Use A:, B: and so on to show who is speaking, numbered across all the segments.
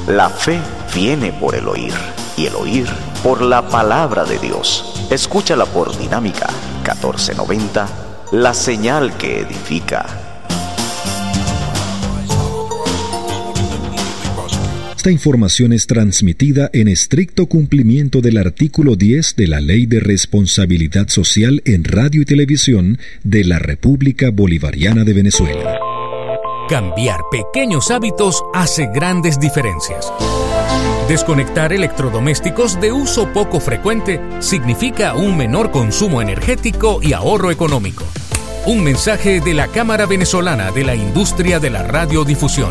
A: La fe viene por el oír, y el oír por la palabra de Dios. Escúchala por Dinámica 1490, la señal que edifica.
B: Esta información es transmitida en estricto cumplimiento del artículo 10 de la Ley de Responsabilidad Social en Radio y Televisión de la República Bolivariana de Venezuela.
C: Cambiar pequeños hábitos hace grandes diferencias. Desconectar electrodomésticos de uso poco frecuente significa un menor consumo energético y ahorro económico. Un mensaje de la Cámara Venezolana de la Industria de la Radiodifusión.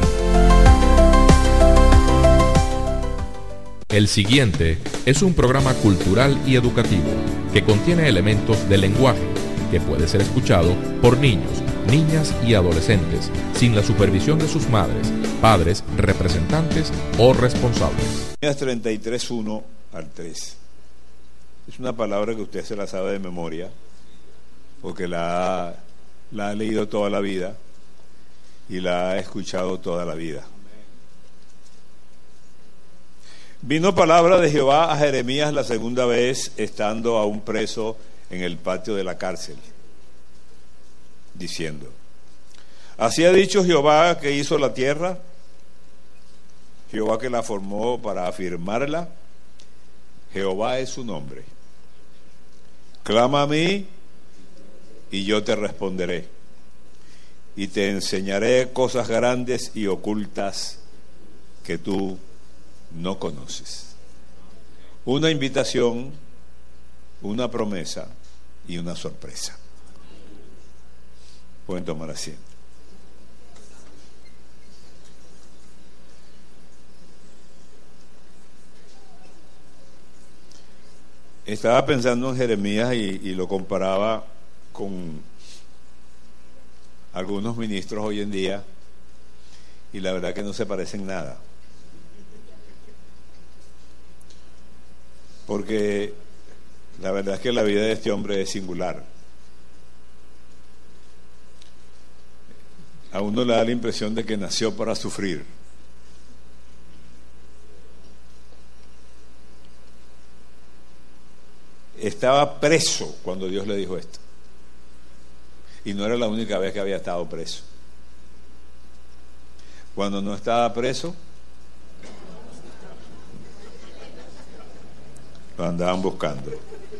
D: El siguiente es un programa cultural y educativo que contiene elementos de lenguaje que puede ser escuchado por niños, niñas y adolescentes sin la supervisión de sus madres, padres, representantes o responsables.
E: 33:1 al 3. Es una palabra que usted se la sabe de memoria porque la ha leído toda la vida y la ha escuchado toda la vida. Vino palabra de Jehová a Jeremías la segunda vez, estando aún preso en el patio de la cárcel, diciendo: Así ha dicho Jehová, que hizo la tierra, Jehová que la formó para afirmarla, Jehová es su nombre. Clama a mí y yo te responderé, y te enseñaré cosas grandes y ocultas que tú no conoces. Una invitación, una promesa y una sorpresa. Pueden tomar asiento. Estaba pensando en Jeremías y lo comparaba con algunos ministros hoy en día, y la verdad que no se parecen nada. Porque la verdad es que la vida de este hombre es singular. A uno le da la impresión de que nació para sufrir. Estaba preso cuando Dios le dijo esto. Y no era la única vez que había estado preso. Cuando no estaba preso, lo andaban buscando.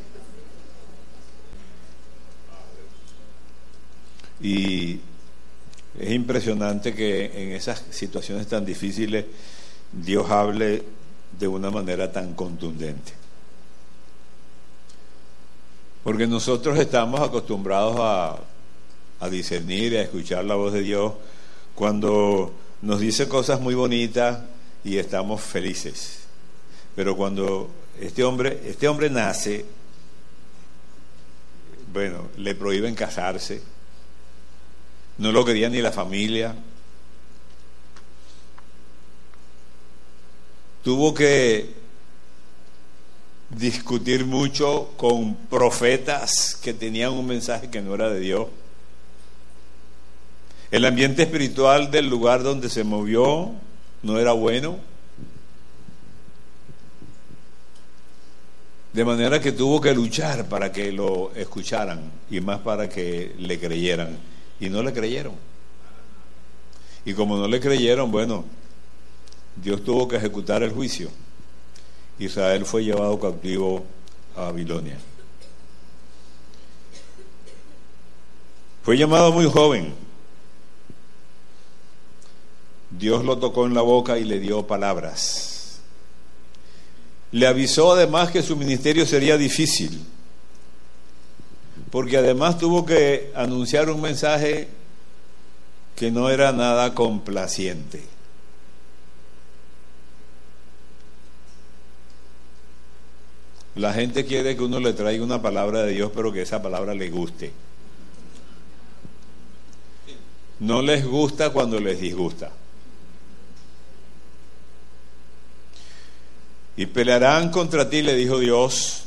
E: Y es impresionante que en esas situaciones tan difíciles Dios hable de una manera tan contundente. Porque nosotros estamos acostumbrados a discernir y a escuchar la voz de Dios cuando nos dice cosas muy bonitas y estamos felices. Pero cuando este hombre nace, bueno, le prohíben casarse, no lo quería ni la familia, tuvo que discutir mucho con profetas que tenían un mensaje que no era de Dios. El ambiente espiritual del lugar donde se movió no era bueno, de manera que tuvo que luchar para que lo escucharan y más para que le creyeran, y no le creyeron. Y como no le creyeron, bueno, Dios tuvo que ejecutar el juicio. Israel fue llevado cautivo a Babilonia. Fue llamado muy joven. Dios lo tocó en la boca y le dio palabras. Le avisó además que su ministerio sería difícil, porque además tuvo que anunciar un mensaje que no era nada complaciente. La gente quiere que uno le traiga una palabra de Dios, pero que esa palabra le guste. No les gusta cuando les disgusta. Y pelearán contra ti, le dijo Dios,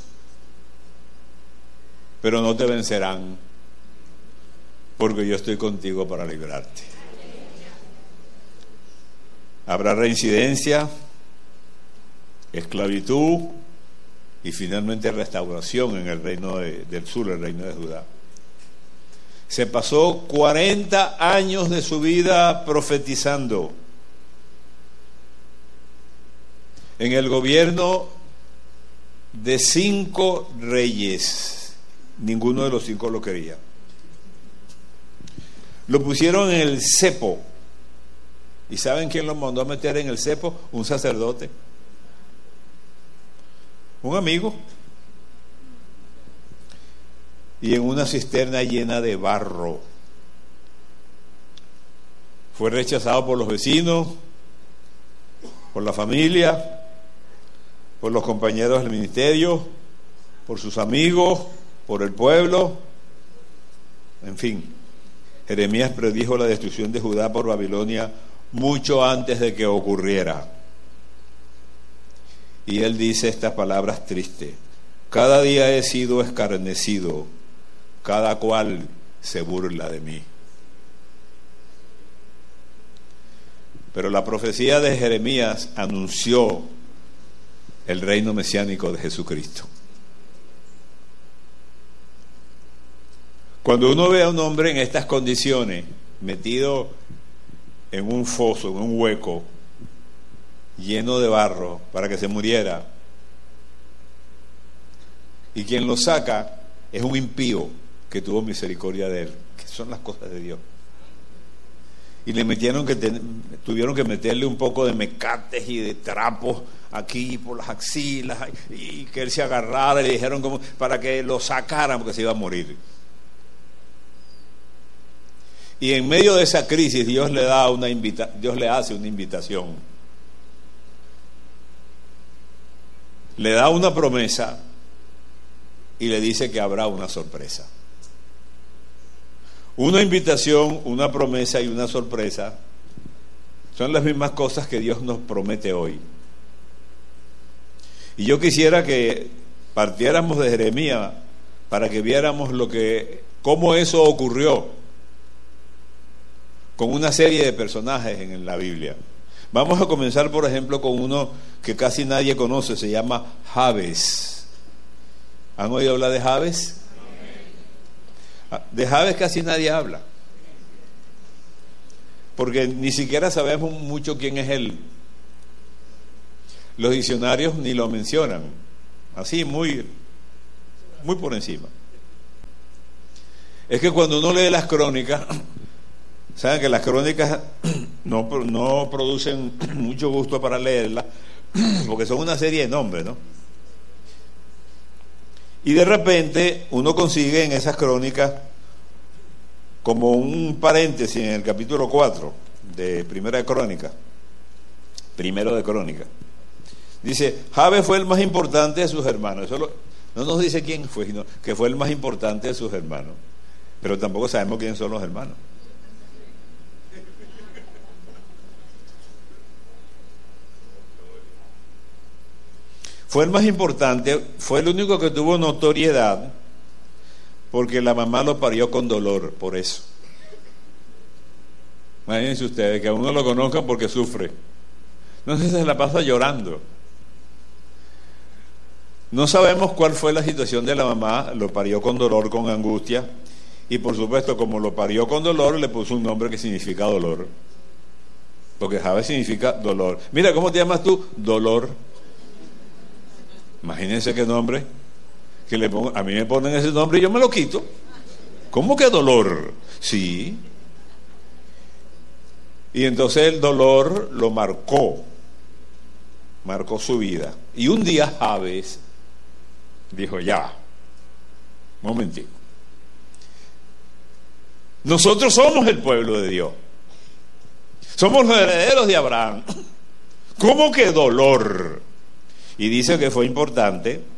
E: pero no te vencerán, porque yo estoy contigo para librarte. Habrá reincidencia, esclavitud y finalmente restauración en el reino del sur, el reino de Judá. Se pasó 40 años de su vida profetizando en el gobierno de 5 reyes. Ninguno de los 5 lo quería. Lo pusieron en el cepo. ¿Y saben quién lo mandó a meter en el cepo? Un sacerdote, un amigo, y en una cisterna llena de barro. Fue rechazado por los vecinos, por la familia, por los compañeros del ministerio, por sus amigos, por el pueblo. En fin, Jeremías predijo la destrucción de Judá por Babilonia mucho antes de que ocurriera. Y él dice estas palabras tristes: cada día he sido escarnecido, cada cual se burla de mí. Pero la profecía de Jeremías anunció el reino mesiánico de Jesucristo. Cuando uno ve a un hombre en estas condiciones, metido en un foso, en un hueco, lleno de barro, para que se muriera, y quien lo saca es un impío que tuvo misericordia de él, que son las cosas de Dios. Y le tuvieron que meterle un poco de mecates y de trapos aquí por las axilas, y que él se agarrara, y le dijeron como para que lo sacaran porque se iba a morir. Y en medio de esa crisis Dios le hace una invitación. Le da una promesa y le dice que habrá una sorpresa. Una invitación, una promesa y una sorpresa son las mismas cosas que Dios nos promete hoy. Y yo quisiera que partiéramos de Jeremías para que viéramos cómo eso ocurrió con una serie de personajes en la Biblia. Vamos a comenzar, por ejemplo, con uno que casi nadie conoce, se llama Jabes. ¿Han oído hablar de Jabes? De Jabes casi nadie habla, porque ni siquiera sabemos mucho quién es él. Los diccionarios ni lo mencionan, así muy por encima. Es que cuando uno lee las crónicas, saben que las crónicas no producen mucho gusto para leerlas, porque son una serie de nombres, ¿no? Y de repente uno consigue en esas crónicas como un paréntesis en el capítulo 4 de Primero de Crónicas. Dice: Jabes fue el más importante de sus hermanos. Eso no nos dice quién fue, sino que fue el más importante de sus hermanos. Pero tampoco sabemos quiénes son los hermanos. Fue el más importante, fue el único que tuvo notoriedad, porque la mamá lo parió con dolor, por eso. Imagínense ustedes que a uno lo conozcan porque sufre. No sé si se la pasa llorando. No sabemos cuál fue la situación de la mamá, lo parió con dolor, con angustia, y por supuesto, como lo parió con dolor, le puso un nombre que significa dolor, porque Jabes significa dolor. Mira, ¿cómo te llamas tú? Dolor. Imagínense qué nombre, a mí me ponen ese nombre y yo me lo quito. ¿Cómo que dolor? Sí. Y entonces el dolor lo marcó su vida. Y un día Jabes dijo: ya, momentito, nosotros somos el pueblo de Dios, somos los herederos de Abraham. ¿Cómo que dolor? Y dice que fue importante